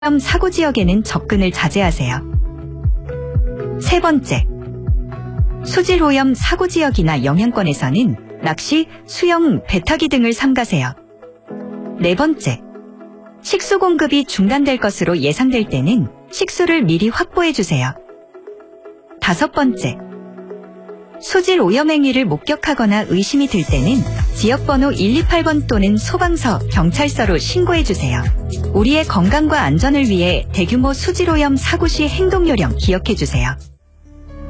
사고 지역에는 접근을 자제하세요. 세 번째, 수질 오염 사고 지역이나 영향권에서는 낚시, 수영, 배 타기 등을 삼가세요. 네 번째, 식수 공급이 중단될 것으로 예상될 때는 식수를 미리 확보해 주세요. 다섯 번째, 수질 오염 행위를 목격하거나 의심이 들 때는 지역번호 128번 또는 소방서, 경찰서로 신고해 주세요. 우리의 건강과 안전을 위해 대규모 수질 오염 사고 시 행동 요령 기억해 주세요.